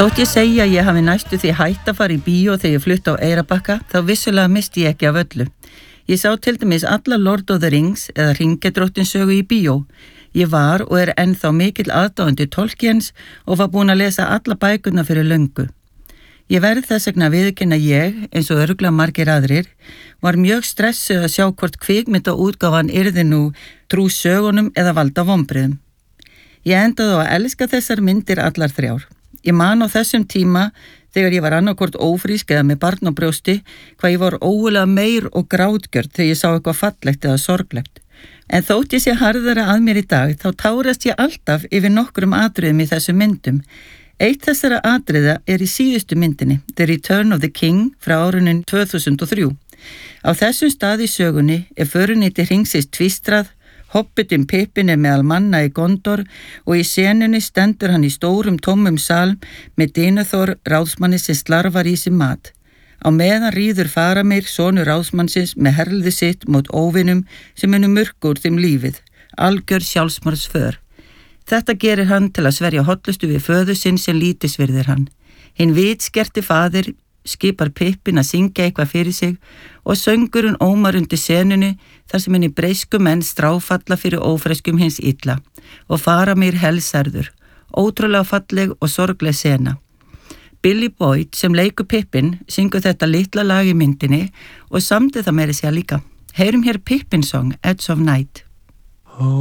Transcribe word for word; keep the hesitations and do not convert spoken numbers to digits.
Þótt ég segi að ég hafi næstu því hætt að fara í bíó þegar ég flutti á Eyrarbakka, þá vissulega misti ég ekki af öllu. Ég sá til dæmis alla Lord of the Rings eða Hringedróttinssögu í bíó. Ég var og er ennþá mikill aðdáandi Tolkiens og var búin að lesa alla bækurnar fyrir löngu. Ég verð þess vegna að viðurkenna ég, eins og örugglega margir aðrir, var mjög stressuð að sjá hvort kvikmyndaútgáfan yrði nú trú sögunum eða valda vonbrigðum. Ég endaði á að elska þessar myndir allar þrjár. Ég man á þessum tíma, þegar ég var annarkvort ófrísk eða með barn á brjósti, hvað ég var ógulega meir og grátgjörð þegar ég sá eitthvað fallegt eða sorglegt. En þótt ég sé harðara að mér í dag, þá tárast ég alltaf yfir nokkrum atriðum í þessum myndum. Eitt þessara atriða er í síðustu myndinni, The Return of the King frá árunum tvö þúsund og þrjú. Á þessum stað í sögunni er förunýti hringsins tvístrað, Hobbitinn Pippin er meðal manna í Gondor og í senunni stendur hann í stórum tómum sal með Denethor ráðsmanni sem slarfar í sig mat. Á meðan ríður Faramir, sonur ráðsmannsins, með herlið sitt mót óvinum sem munu murka úr þeim lífið, algjör sjálfsmorðsför. Þetta gerir hann til að sverja hollustu við föður sinn sem lítisvirðir hann. Hinn vitskerti faðir skipar Pippin að syngja eitthvað fyrir sig og söngurinn ómar undir senunni þar sem henni breysku menn stráfalla fyrir ófreskum hins illa og Faramir helsærður, ótrúlega falleg og sorgleg sena. Billy Boyd sem leikur Pippin syngur þetta litla lag í myndinni og samdi það meira sér líka. Heyrum hér Pippin song Edge of Night.